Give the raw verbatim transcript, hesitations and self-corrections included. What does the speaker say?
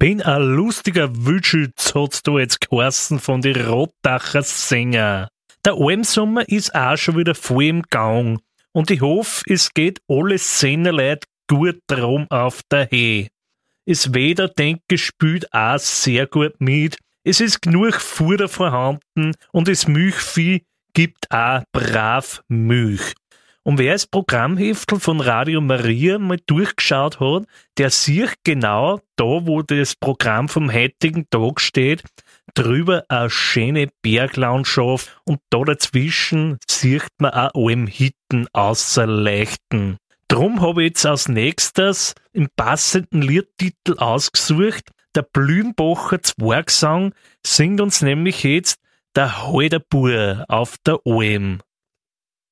Bin ein lustiger Wildschütz, hat's da jetzt geheißen von den Rottacher Sänger. Der Almsommer ist auch schon wieder voll im Gang und ich hoffe, es geht alle Sennerleut gut drum auf der He. Es Wetter, denke spielt auch sehr gut mit. Es ist genug Futter vorhanden und das Milchvieh gibt auch brav Milch. Und wer das Programmheftel von Radio Maria mal durchgeschaut hat, der sieht genau da, wo das Programm vom heutigen Tag steht, drüber eine schöne Berglandschaft und da dazwischen sieht man auch Almhitten außerleuchten. Drum habe ich jetzt als nächstes im passenden Liedtitel ausgesucht. Der Blümbacher Zwergsang singt uns nämlich jetzt der Halderbur auf der Alm.